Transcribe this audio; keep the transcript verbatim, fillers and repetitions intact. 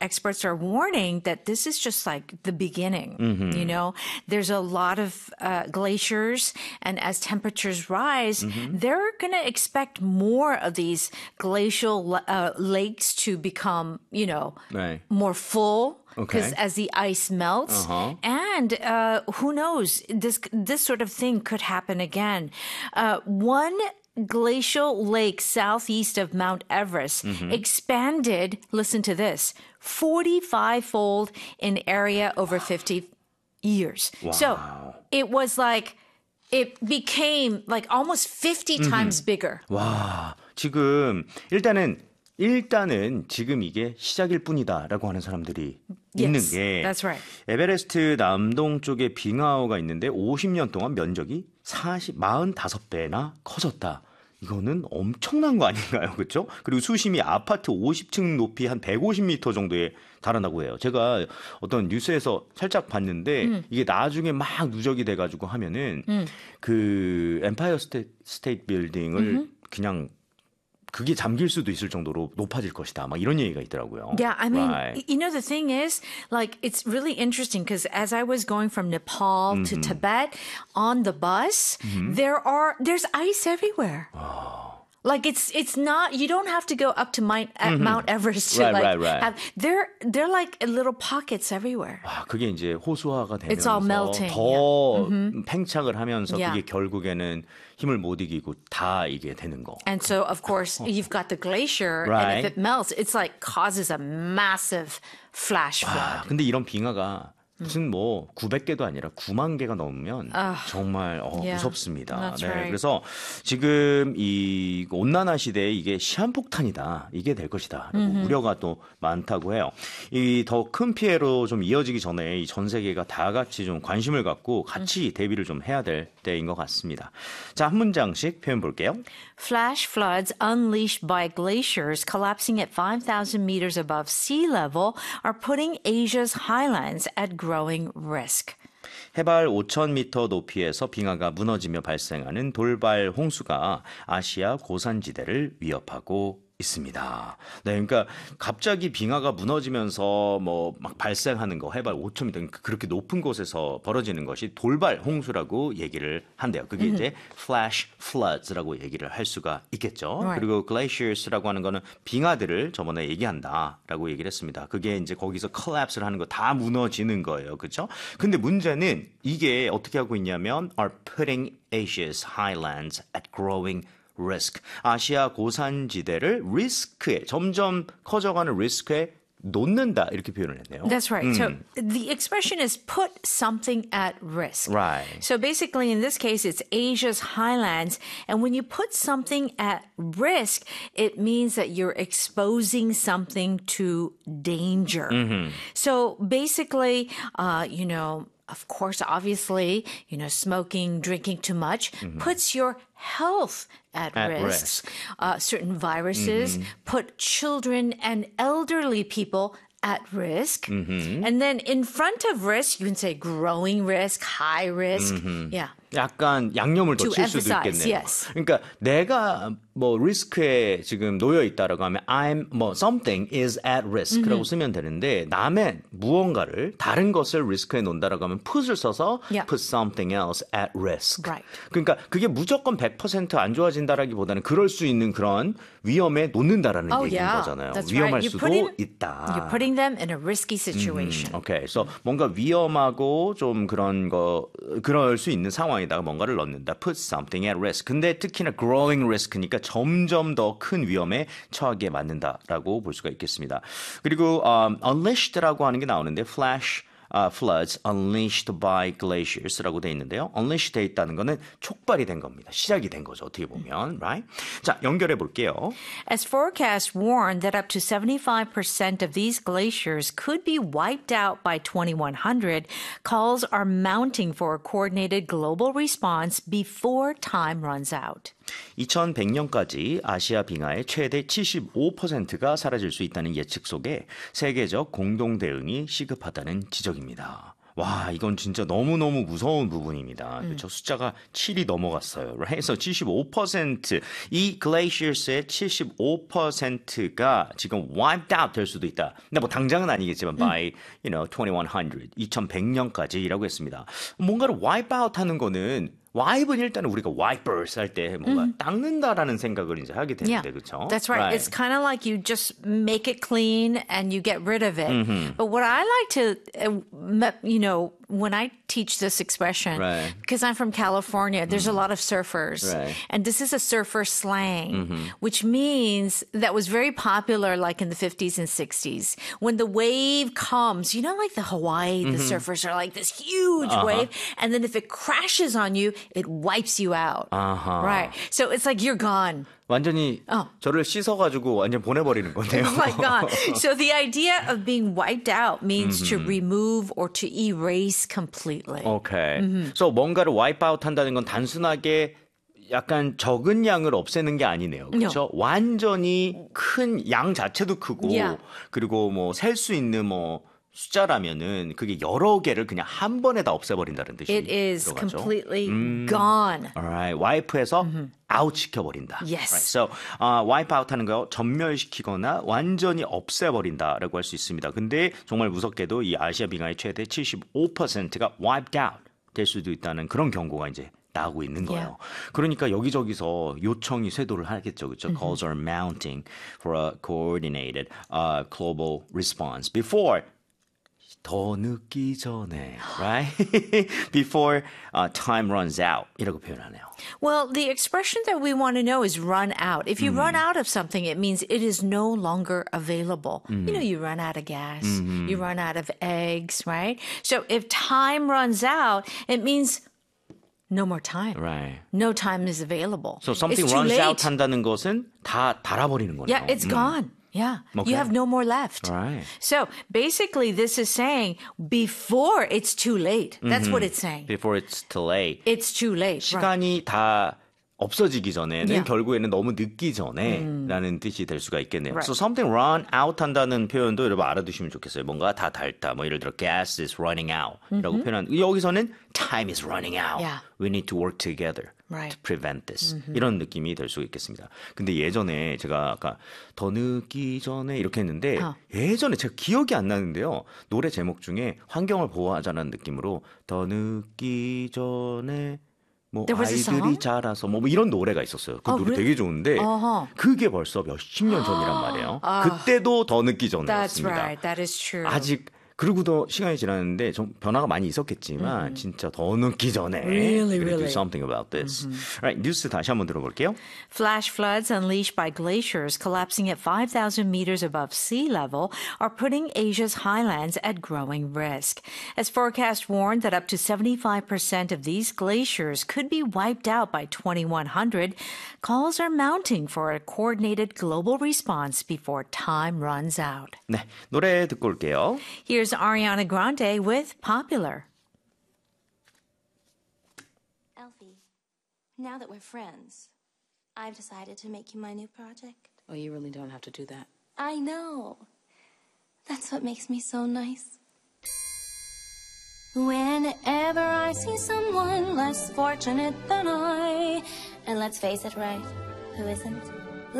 experts are warning that this is just like the beginning. Mm-hmm. You know, there's a lot of uh, glaciers, and as temperatures rise, mm-hmm. they're going to expect more of these glacial uh, lakes to become, you know, right. more full. Because okay. as the ice melts, uh-huh. and uh, who knows, this this sort of thing could happen again. Uh, one glacial lake southeast of Mount Everest mm-hmm. expanded, listen to this, forty-five-fold in area over fifty years. Wow. So it was like, it became like almost fifty mm-hmm. times bigger. 와, 지금 일단은 일단은 지금 이게 시작일 뿐이다라고 하는 사람들이 yes, 있는 게 that's right. 에베레스트 남동쪽에 빙하호가 있는데 오십 년 동안 면적이 사십, 사십오 배나 커졌다. 이거는 엄청난 거 아닌가요? 그렇죠? 그리고 수심이 아파트 오십 층 높이 한 백오십 미터 정도에 달한다고 해요. 제가 어떤 뉴스에서 살짝 봤는데 음. 이게 나중에 막 누적이 돼가지고 하면은 음. 그 엠파이어 스테이트, 스테이트 빌딩을 음흠. 그냥 그게 잠길 수도 있을 정도로 높아질 것이다. 막 이런 얘기가 있더라고요. Yeah, I mean, right. you know, the thing is, like, it's really interesting because as I was going from Nepal mm-hmm. to Tibet on the bus, mm-hmm. there are, there's ice everywhere. Oh. Like it's it's not you don't have to go up to Mount, mm-hmm. Mount Everest to right, like right, right. have they're they're like little pockets everywhere. 와, 그게 이제 호수화가 되면서 It's all melting. 더 yeah. mm-hmm. 팽창을 하면서 yeah. 그게 결국에는 힘을 못 이기고 다 이게 되는 거. And so of course you've got the glacier right. and if it melts it's like causes a massive flash flood. 와, 근데 이런 빙하가 무슨 뭐 구백 개도 아니라 구만 개가 넘으면 uh, 정말 어, yeah, 무섭습니다. 네, right. 그래서 지금 이 온난화 시대에 이게 시한폭탄이다. 이게 될 것이다. mm-hmm. 우려가 또 많다고 해요. 이 더 큰 피해로 좀 이어지기 전에 이 전 세계가 다 같이 좀 관심을 갖고 같이 대비를 좀 해야 될 때인 것 같습니다. 자, 한 문장씩 표현 볼게요. Flash floods unleashed by glaciers collapsing at five thousand meters above sea level are putting Asia's highlands at growing risk. 해발 오천 미터 높이에서 빙하가 무너지며 발생하는 돌발 홍수가 아시아 고산지대를 위협하고 있습니다. 네, 그러니까 갑자기 빙하가 무너지면서 뭐 막 발생하는 거 해발 오천 미터 그렇게 높은 곳에서 벌어지는 것이 돌발 홍수라고 얘기를 한대요. 그게 mm-hmm. 이제 flash floods라고 얘기를 할 수가 있겠죠. Right. 그리고 glaciers라고 하는 거는 빙하들을 저번에 얘기한다라고 얘기를 했습니다. 그게 이제 거기서 collapse를 하는 거 다 무너지는 거예요. 그렇죠? 근데 문제는 이게 어떻게 하고 있냐면 are putting Asia's highlands at growing risk. 아시아 고산지대를 리스크에 점점 커져가는 리스크에 놓는다 이렇게 표현을 했네요. That's right. 음. So the expression is put something at risk. Right. So basically in this case it's Asia's highlands and when you put something at risk it means that you're exposing something to danger. Mm-hmm. So basically uh, you know of course, obviously, you know, smoking, drinking too much mm-hmm. puts your health at, at risk. risk. Uh, certain viruses mm-hmm. put children and elderly people at risk. Mm-hmm. And then in front of risk, you can say growing risk, high risk. Mm-hmm. Yeah. 약간 양념을 더 칠 수도 있겠네요. Yes. 그러니까 내가 뭐 리스크에 지금 놓여 있다라고 하면 I'm 뭐 something is at risk라고 mm-hmm. 쓰면 되는데 남의 무언가를 다른 것을 리스크에 놓는다라고 하면 put을 써서 yeah. put something else at risk. Right. 그러니까 그게 무조건 백 퍼센트 안 좋아진다라기보다는 그럴 수 있는 그런 위험에 놓는다라는 oh, 얘기인 yeah. 거잖아요. That's 위험할 right. 수도 putting, 있다. You're putting them in a risky situation. 음, 오케이. 그래서 뭔가 위험하고 좀 그런 거 그럴 수 있는 상황에다가 뭔가를 넣는다. Put something at risk. 근데 특히나 growing risk니까 점점 더 큰 위험에 처하게 만든다라고 볼 수가 있겠습니다. 그리고 um, unleashed라고 하는 게 나오는데 flash Uh, floods unleashed by glaciers라고 돼 있는데요. unleashed 돼 있다는 거는 촉발이 된 겁니다. 시작이 된 거죠. 어떻게 보면, right? 자, 연결해 볼게요. As forecasts warn that up to seventy-five percent of these glaciers could be wiped out by twenty-one hundred, calls are mounting for a coordinated global response before time runs out. 이천백 년까지 아시아 빙하의 최대 칠십오 퍼센트가 사라질 수 있다는 예측 속에 세계적 공동 대응이 시급하다는 지적입니다. 와, 이건 진짜 너무너무 무서운 부분입니다. 음. 그렇죠? 숫자가 칠이 넘어갔어요. Right? 그래서 칠십오 퍼센트, 이 glaciers의 칠십오 퍼센트가 지금 wiped out 될 수도 있다. 근데 뭐 당장은 아니겠지만 음. by, you know, twenty-one hundred, 이천백 년까지라고 했습니다. 뭔가를 wipe out 하는 거는 wipe은 일단은 우리가 wipers 할 때 뭔가 mm. 닦는다라는 생각을 이제 하게 되는데, yeah, 그렇죠? That's right. right. It's kind of like you just make it clean and you get rid of it. Mm-hmm. But what I like to, uh, you know, when I teach this expression, right. because I'm from California, there's mm. a lot of surfers. Right. And this is a surfer slang, mm-hmm. which means that was very popular like in the fifties and sixties. When the wave comes, you know, like the Hawaii, mm-hmm. the surfers are like this huge uh-huh. wave. And then if it crashes on you, it wipes you out. Uh-huh. Right. So it's like you're gone. 완전히 oh. 저를 씻어가지고 완전 보내버리는 거네요. Oh my God. So the idea of being wiped out means mm-hmm. to remove or to erase completely. Okay. Mm-hmm. So 뭔가를 wipe out 한다는 건 단순하게 약간 적은 양을 없애는 게 아니네요. 그렇죠? No. 완전히 큰 양 자체도 크고 yeah. 그리고 뭐 셀 수 있는 뭐 숫자라면은 그게 여러 개를 그냥 한 번에 다 없애버린다는 뜻이 It is 들어가죠. completely 음, gone. Alright, wipe해서 mm-hmm. out 시켜버린다. Yes. Right. So, uh, wipe out 하는 거 전멸시키거나 완전히 없애버린다라고 할 수 있습니다. 근데 정말 무섭게도 이 아시아 빙하의 최대 칠십오 퍼센트가 wiped out 될 수도 있다는 그런 경고가 이제 나오고 있는 거예요. Yeah. 그러니까 여기저기서 요청이 쇄도를 하겠죠. 그렇죠? Mm-hmm. Calls are mounting for a coordinated uh, global response. Before 더 늦기 전에, right? Before uh, time runs out. 이라고 표현하네요. Well, the expression that we want to know is run out. If you mm. run out of something, it means it is no longer available. Mm. You know, you run out of gas, mm-hmm. you run out of eggs, right? So if time runs out, it means no more time. Right. No time is available. So something it's runs too late. out 한다는 것은 다 닳아버리는 거네요. Yeah, it's mm. gone. Yeah, okay. You have no more left. Right. So basically this is saying before it's too late. That's mm-hmm. what it's saying. Before it's too late. It's too late. 시간이 right. 다 없어지기 전에는 yeah. 결국에는 너무 늦기 전에 음. 라는 뜻이 될 수가 있겠네요. Right. So something run out 한다는 표현도 여러분 알아두시면 좋겠어요. 뭔가 다 닳다. 뭐 예를 들어 gas is running out 라고 mm-hmm. 표현한 여기서는 time is running out. Yeah. We need to work together right. to prevent this. Mm-hmm. 이런 느낌이 될 수 있겠습니다. 근데 예전에 제가 아까 더 늦기 전에 이렇게 했는데 어. 예전에 제가 기억이 안 나는데요. 노래 제목 중에 환경을 보호하자는 느낌으로 더 늦기 전에 뭐 아이들이 자라서 뭐 이런 노래가 있었어요. 그 oh, 노래 really? 되게 좋은데 uh-huh. 그게 벌써 몇십 년 전이란 말이에요. uh, 그때도 더 늦기 전이었습니다. That's right. That is true. 아직 그리고도 시간이 지났는데 좀 변화가 많이 있었겠지만 mm-hmm. 진짜 더 늦기 전에 really, we really. do something about this. Mm-hmm. Right, 뉴스 다시 한번 들어볼게요. Flash floods unleashed by glaciers collapsing at five thousand meters above sea level are putting Asia's highlands at growing risk. As forecasts warned that up to seventy-five percent of these glaciers could be wiped out by twenty-one hundred, calls are mounting for a coordinated global response before time runs out. 네, 노래 듣고 올게요. Here's Ariana Grande with Popular. Elfie, now that we're friends, I've decided to make you my new project. Oh, you really don't have to do that. I know. That's what makes me so nice. Whenever I see someone less fortunate than I, and let's face it, right? Who isn't?